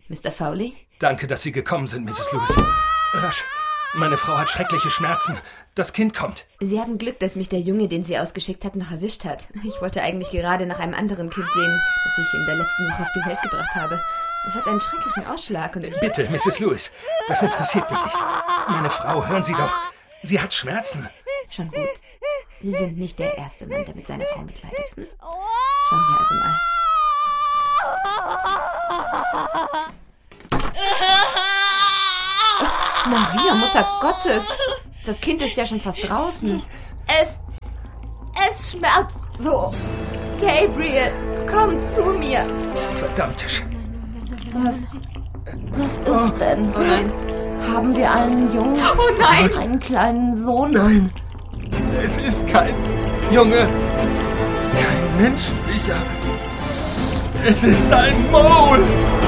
Mr. Fowley? Danke, dass Sie gekommen sind, Mrs. Lewis. Rasch. Meine Frau hat schreckliche Schmerzen. Das Kind kommt. Sie haben Glück, dass mich der Junge, den Sie ausgeschickt hat, noch erwischt hat. Ich wollte eigentlich gerade nach einem anderen Kind sehen, das ich in der letzten Woche auf die Welt gebracht habe. Es hat einen schrecklichen Ausschlag und Bitte, Mrs. Lewis, das interessiert mich nicht. Meine Frau, hören Sie doch. Sie hat Schmerzen. Schon gut. Sie sind nicht der erste Mann, der mit seiner Frau mitleidet. Schauen wir also mal. Maria, Mutter Gottes! Das Kind ist ja schon fast draußen. Es schmerzt so. Gabriel, komm zu mir. Verdammte Was ist denn? Oh nein. Haben wir einen Jungen? Oh nein! Einen kleinen Sohn? Nein, es ist kein Junge. Kein menschlicher. Es ist ein Mole.